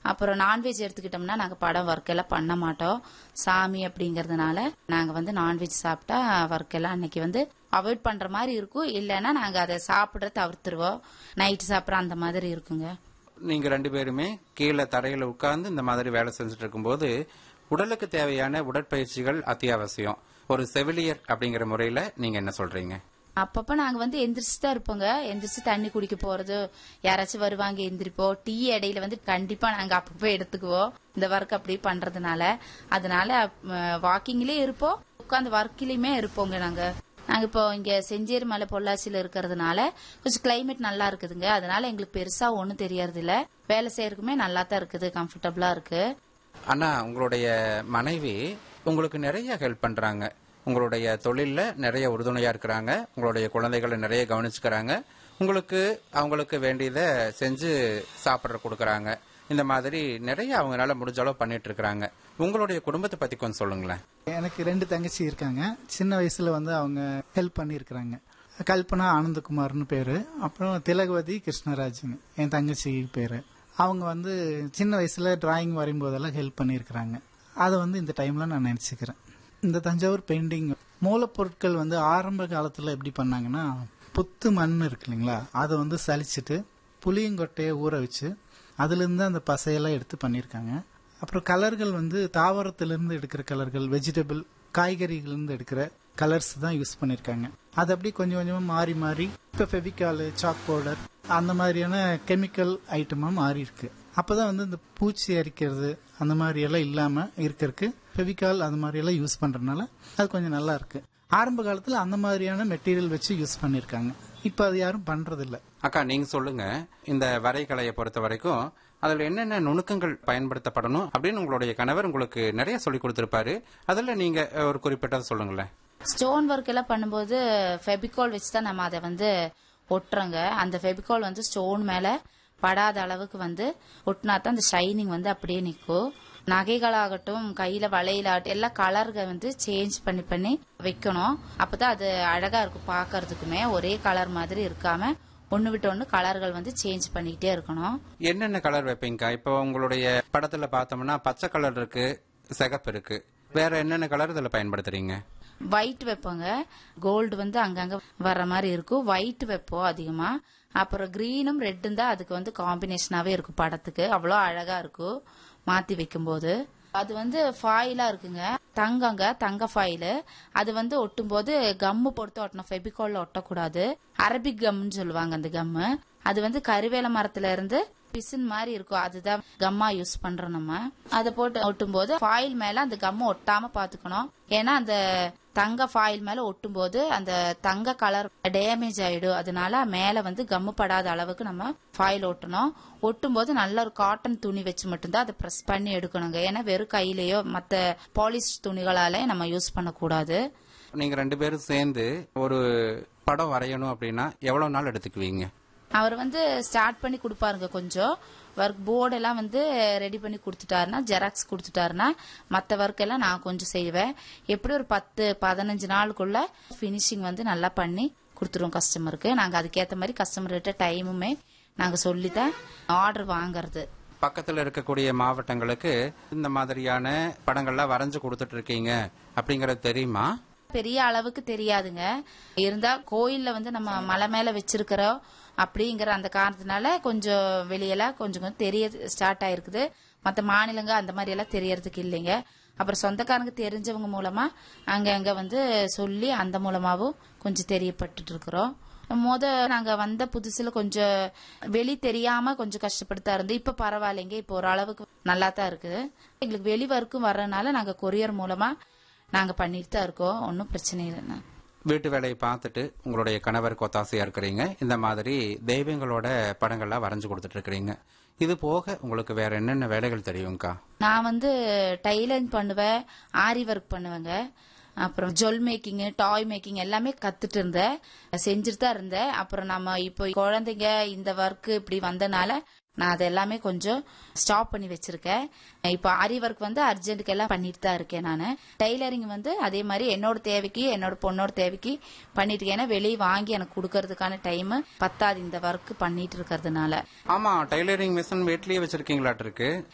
அப்புறம் நான்வெஜ் எடுத்துக்கிட்டோம்னா நாங்க படம் ஒர்க் எல்லாம் பண்ண மாட்டோம். சாமி அப்படிங்கறதுனால நாங்க வந்து நான்வெஜ் சாப்பிட்டா ஒர்க் எல்லாம் அன்னைக்கு வந்து அவாய்ட் பண்ற மாதிரி இருக்கும். இல்லைன்னா நாங்க அதை சாப்பிட தவிர்த்துருவோம். நைட்டு சாப்பிட்ற அந்த மாதிரி இருக்குங்க. நீங்க 2 பேருமே கீழே தரையில உட்கார்ந்து இந்த மாதிரி வேலை செஞ்சுட்டு இருக்கும்போது உடலுக்கு தேவையான உடற்பயிற்சிகள் அத்தியாவசியம். ஒரு செவிலியர் அப்படிங்கிற முறையில நீங்க என்ன சொல்றீங்க? அப்பப்ப நாங்க வந்து எந்திரிச்சு தான் இருப்போங்க. எந்திரிச்சு தண்ணி குடிக்க போறது, யாராச்சும் வருவாங்க எந்திரிப்போம். டீ இடையில வந்து கண்டிப்பா நாங்க அப்பப்போ எடுத்துக்குவோம். இந்த ஒர்க் அப்படி பண்றதுனால அதனால வாக்கிங்லயே இருப்போம், உட்காந்து ஒர்க்கிலுமே இருப்போங்க. நாங்க இப்போ இங்க செஞ்சேரி மலை பொள்ளாச்சியில இருக்கிறதுனால கொஞ்சம் கிளைமேட் நல்லா இருக்குதுங்க. அதனால எங்களுக்கு பெருசா ஒண்ணும் தெரியறது இல்ல. வேலை செய்யறதுக்குமே நல்லா தான் இருக்குது, கம்ஃபர்டபுளா இருக்கு. ஆனா உங்களுடைய மனைவி உங்களுக்கு நிறைய ஹெல்ப் பண்றாங்க. உங்களுடைய தொழில்ல நிறைய உறுதுணையா இருக்கிறாங்க. உங்களுடைய குழந்தைகளை நிறைய கவனிச்சுக்கிறாங்க. அவங்களுக்கு வேண்டியதை செஞ்சு சாப்பிட கொடுக்கறாங்க. இந்த மாதிரி நிறைய அவங்களால முடிஞ்ச அளவு பண்ணிட்டு இருக்காங்க. உங்களுடைய குடும்பத்தை பத்தி கொஞ்சம் சொல்லுங்களேன். எனக்கு 2 தங்கச்சி இருக்காங்க. சின்ன வயசுல வந்து அவங்க ஹெல்ப் பண்ணியிருக்கிறாங்க. கல்பனா ஆனந்தகுமார்னு பேரு, அப்புறம் திலகவதி கிருஷ்ணராஜ்னு என் தங்கச்சி பேரு. அவங்க வந்து சின்ன வயசுல டிராயிங் வரையும் போதெல்லாம் ஹெல்ப் பண்ணியிருக்கிறாங்க. அதை வந்து இந்த டைம்ல நான் நினைச்சுக்கிறேன். இந்த தஞ்சாவூர் பெயிண்டிங் மூலப்பொருட்கள் வந்து ஆரம்ப காலத்துல எப்படி பண்ணாங்கன்னா, புத்து மண் இருக்கு இல்லைங்களா, அதை வந்து சலிச்சுட்டு புளியங்கொட்டையை ஊற வச்சு அதுல இருந்து அந்த பசையெல்லாம் எடுத்து பண்ணியிருக்காங்க. அப்புறம் கலர்கள் வந்து தாவரத்திலிருந்து எடுக்கிற கலர்கள், வெஜிடபிள் காய்கறிகள் இருந்து எடுக்கிற கலர்ஸ் தான் யூஸ் பண்ணிருக்காங்க. அது அப்படி கொஞ்சம் கொஞ்சமா மாறி மாறி இப்ப ஃபெவிகால், சாக் பவுடர் அந்த மாதிரியான கெமிக்கல் ஐட்டமா மாறி இருக்கு. அப்பதான் வந்து இந்த பூச்சி அரிக்கிறது அந்த மாதிரி எல்லாம் இல்லாம இருக்கிறதுக்கு ஃபெவிகால் அந்த மாதிரி எல்லாம் யூஸ் பண்றதுனால அது கொஞ்சம் நல்லா இருக்கு. ஆரம்ப காலத்துல அந்த மாதிரியான மெட்டீரியல் வச்சு யூஸ் பண்ணிருக்காங்க. இப்ப அது யாரும் பண்றது இல்ல. அக்கா, நீங்க சொல்லுங்க, இந்த வரைகலையை பொறுத்த வரைக்கும் அதுல என்னென்ன நுணுக்கங்கள் பயன்படுத்தப்படணும் அப்படின்னு உங்களுடைய கணவர் உங்களுக்கு நிறைய சொல்லி கொடுத்திருப்பாரு. அதுல நீங்க ஒரு குறிப்பிட்டதை சொல்லுங்களேன். ஸ்டோன் ஒர்க் எல்லாம் பண்ணும்போது ஃபெபிகால் வச்சுதான் நம்ம அதை வந்து ஒட்டுறோங்க. அந்த ஃபெபிகால் வந்து ஸ்டோன் மேல படாத அளவுக்கு வந்து ஒட்டினாத்தான் அந்த ஷைனிங் வந்து அப்படியே நிற்கும். நகைகளாகட்டும், கையில வளையலாகட்டும், எல்லா கலர்கள் வந்து சேஞ்ச் பண்ணி பண்ணி வைக்கணும். அப்பதான் அது அழகா இருக்கும் பாக்குறதுக்குமே. ஒரே கலர் மாதிரி இருக்காம ஒண்ணு விட்டு ஒண்ணு கலர்கள் வந்து சேஞ்ச் பண்ணிக்கிட்டே இருக்கணும். என்னென்ன கலர் வைப்பீங்க? இப்போ உங்களுடைய படத்துல பார்த்தோம்னா பச்சை கலர் இருக்கு, சிகப்பு இருக்கு. வேற என்னென்ன கலர் இதுல பயன்படுத்துறீங்க? ஒயிட் வைப்போங்க. கோல்டு வந்து அங்கங்க வர்ற மாதிரி இருக்கும். ஒயிட் வைப்போம் அதிகமா. அப்புறம் கிரீனும் ரெட்டும் தான் அதுக்கு வந்து காம்பினேஷனாவே இருக்கும் படத்துக்கு. அவ்வளோ அழகா இருக்கும் மாத்தி வைக்கும் போது. அது வந்து ஃபாயிலா இருக்குங்க, தங்க ஃபாயில். அது வந்து ஒட்டும் போது கம்மு பொறுத்து ஒட்டணும், ஃபெபிகால்ல ஒட்டக்கூடாது. அரபிக் கம்னு சொல்லுவாங்க அந்த கம்மு. அது வந்து கருவேல மரத்துல இருந்து பிசின் மாதிரி இருக்கும், அதுதான் கம்மா யூஸ் பண்றோம் நம்ம. அதை போட்டு ஒட்டும் போது ஃபாயில் மேல அந்த கம்மு ஒட்டாம பாத்துக்கணும். ஏன்னா அந்த தங்க ஃபாயில் மேல ஒட்டும் போது அந்த தங்க கலர் டேமேஜ் ஆயிடும். அதனால மேல வந்து கம்மு படாத அளவுக்கு நம்ம ஃபாயில் ஒட்டணும். ஒட்டும் போது நல்ல ஒரு காட்டன் துணி வச்சு மட்டும்தான் அதை பிரஸ் பண்ணி எடுக்கணுங்க. ஏன்னா வெறும் கையிலேயோ மத்த பாலிஷ் துணிகளாலே நம்ம யூஸ் பண்ணக்கூடாது. நீங்க 2 பேரும் சேர்ந்து ஒரு படம் வரையணும் அப்படின்னா எவ்வளவு நாள் எடுத்துக்குவீங்க? அவர் வந்து ஸ்டார்ட் பண்ணி கொடுப்பாருங்க. கொஞ்சம் ஒர்க் போர்டு எல்லாம் வந்து ரெடி பண்ணி கொடுத்துட்டாருன்னா, ஜெராக்ஸ் கொடுத்துட்டாருன்னா மற்ற ஒர்க் எல்லாம் நான் கொஞ்சம் செய்வேன். எப்படி ஒரு 10-15 நாளுக்குள்ள பினிஷிங் வந்து நல்லா பண்ணி கொடுத்துருவோம் கஸ்டமருக்கு. நாங்க அதுக்கேற்ற மாதிரி கஸ்டமர்கிட்ட டைமுமே நாங்க சொல்லிதான் ஆர்டர் வாங்கறது. பக்கத்துல இருக்கக்கூடிய மாவட்டங்களுக்கு இந்த மாதிரியான படங்கள்லாம் வரைஞ்சு கொடுத்துட்டு இருக்கீங்க அப்படிங்கறது தெரியுமா? பெரிய அளவுக்கு தெரியாதுங்க. இருந்தா கோயில்ல வந்து நம்ம மலை மேல வச்சிருக்கிறோம் அப்படிங்கிற அந்த காரணத்தினால கொஞ்சம் வெளியெல்லாம் கொஞ்சம் தெரிய ஸ்டார்ட் ஆயிருக்குது. மற்ற மாநிலங்க அந்த மாதிரி எல்லாம் தெரியறதுக்கு இல்லைங்க. அப்புறம் சொந்தக்காரங்க தெரிஞ்சவங்க மூலமா அங்க வந்து சொல்லி அந்த மூலமாவும் கொஞ்சம் தெரியப்பட்டு இருக்கிறோம். நாங்க வந்த புதுசுல கொஞ்சம் வெளி தெரியாம கொஞ்சம் கஷ்டப்படுத்தா இருந்து, இப்ப பரவாயில்லைங்க. இப்ப ஒரு அளவுக்கு நல்லா தான் இருக்குது. எங்களுக்கு வெளி வரைக்கும் வர்றதுனால நாங்க கொரியர் மூலமா நாங்க பண்ணிட்டு தான் இருக்கோம். ஒன்னும் பிரச்சனை இல்லைண்ணா. வீட்டு வேலையை பார்த்துட்டு உங்களுடைய கணவருக்கு ஒத்தாசையா இருக்கிறீங்க. இந்த மாதிரி தெய்வங்களோட படங்கள்லாம் வரைஞ்சு கொடுத்துட்டு இருக்கிறீங்க. இது போக உங்களுக்கு வேற என்னென்ன வேலைகள் தெரியும்க்கா? நான் வந்து டைலரிங் பண்ணுவேன், ஆரி ஒர்க் பண்ணுவேங்க. அப்புறம் ஜுவல் மேக்கிங், டாய் மேக்கிங் எல்லாமே கத்துட்டு இருந்தேன், செஞ்சுட்டு தான் இருந்தேன். அப்புறம் நம்ம இப்போ குழந்தைங்க இந்த ஒர்க் இப்படி வந்தனால நான் அது எல்லாமே கொஞ்சம் ஸ்டாப் பண்ணி வச்சிருக்கேன். இப்போ ஆரி ஒர்க் வந்து அர்ஜென்ட்டுக்கு எல்லாம் பண்ணிட்டு தான் இருக்கேன். நான் டைலரிங் வந்து அதே மாதிரி என்னோட தேவைக்கு என்னோட பொண்ணோட தேவைக்கு பண்ணிட்டு இருக்கேன். ஏன்னா வெளியே வாங்கி எனக்கு கொடுக்கறதுக்கான டைம் பத்தாது இந்த ஒர்க் பண்ணிட்டு இருக்கிறதுனால. ஆமா, டைலரிங் மிஷின் வீட்லயே வச்சிருக்கீங்களாட்டு இருக்கு.